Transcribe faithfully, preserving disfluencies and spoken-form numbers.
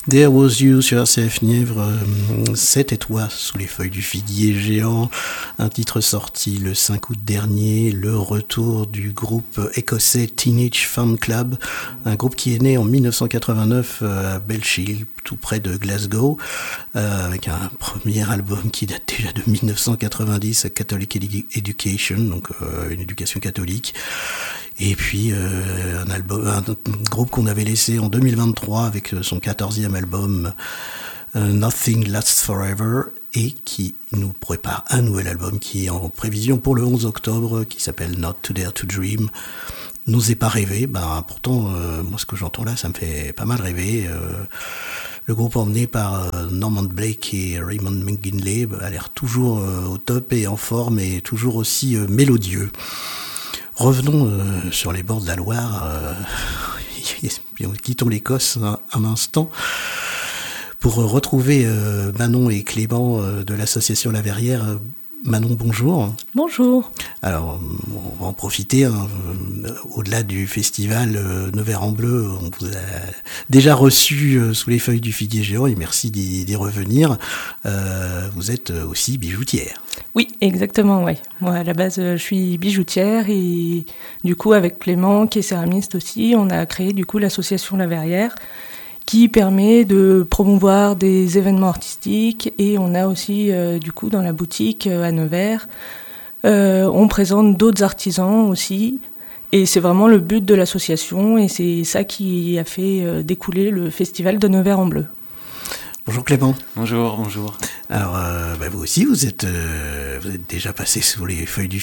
There Was You sur R C F Nièvre, euh, C'était toi sous les feuilles du figuier géant, un titre sorti le cinq août dernier, le retour du groupe écossais Teenage Fan Club, un groupe qui est né en dix-neuf cent quatre-vingt-neuf à Belchill, tout près de Glasgow, euh, avec un premier album qui date déjà de dix-neuf cent quatre-vingt-dix, Catholic Education, donc euh, une éducation catholique. Et puis euh, un album, un groupe qu'on avait laissé en deux mille vingt-trois avec son quatorzième album uh, Nothing Lasts Forever, et qui nous prépare un nouvel album qui est en prévision pour le onze octobre, qui s'appelle Not To Dare To Dream. N'osez pas rêver, ben pourtant euh, moi ce que j'entends là ça me fait pas mal rêver. Euh, le groupe emmené par euh, Norman Blake et Raymond McGinley a l'air toujours euh, au top et en forme et toujours aussi euh, mélodieux. Revenons euh, sur les bords de la Loire, euh, quittons l'Écosse un, un instant pour retrouver euh, Manon et Clément euh, de l'association La Verrière. Manon, bonjour. Bonjour. Alors, on va en profiter, hein, euh, au-delà du festival euh, Nevers en Bleu, on vous a déjà reçu euh, sous les feuilles du figuier géant, et merci d'y, d'y revenir. Euh, vous êtes aussi bijoutière. Oui, exactement, ouais. Moi, à la base, je suis bijoutière et du coup, avec Clément, qui est céramiste aussi, on a créé du coup l'association La Verrière, qui permet de promouvoir des événements artistiques, et on a aussi euh, du coup dans la boutique euh, à Nevers, euh, on présente d'autres artisans aussi, et c'est vraiment le but de l'association, et c'est ça qui a fait euh, découler le festival de Nevers en Bleu. Bonjour Clément. Bonjour, bonjour. Alors, euh, bah vous aussi, vous êtes, euh, vous êtes déjà passé sous les feuilles du